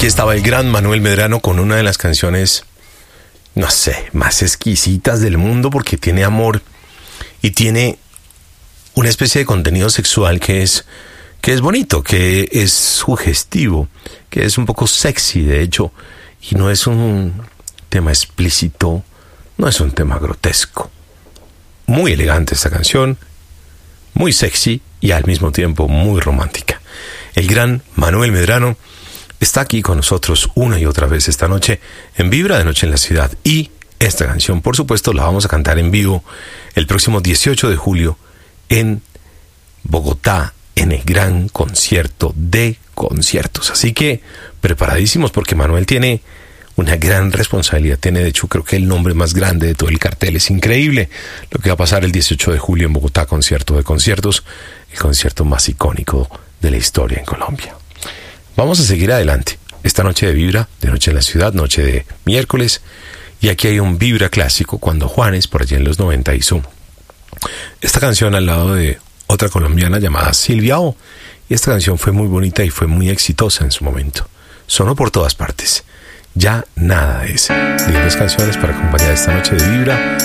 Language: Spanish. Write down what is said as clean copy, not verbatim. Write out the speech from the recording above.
Aquí estaba el gran Manuel Medrano con una de las canciones, no sé, más exquisitas del mundo, porque tiene amor y tiene una especie de contenido sexual que es bonito, que es sugestivo, que es un poco sexy, de hecho, y no es un tema explícito, no es un tema grotesco. Muy elegante esta canción, muy sexy y al mismo tiempo muy romántica. El gran Manuel Medrano está aquí con nosotros una y otra vez esta noche en Vibra de Noche en la Ciudad. Y esta canción, por supuesto, la vamos a cantar en vivo el próximo 18 de julio en Bogotá, en el gran concierto de conciertos. Así que preparadísimos, porque Manuel tiene una gran responsabilidad. Tiene, de hecho, creo que el nombre más grande de todo el cartel. Es increíble lo que va a pasar el 18 de julio en Bogotá, concierto de conciertos, el concierto más icónico de la historia en Colombia. Vamos a seguir adelante. Esta noche de Vibra, de Noche en la Ciudad, noche de miércoles. Y aquí hay un Vibra clásico, cuando Juanes, por allá en los 90, hizo esta canción al lado de otra colombiana llamada Silvia O. Y esta canción fue muy bonita y fue muy exitosa en su momento. Sonó por todas partes. Ya nada es. Lindas canciones para acompañar esta noche de Vibra.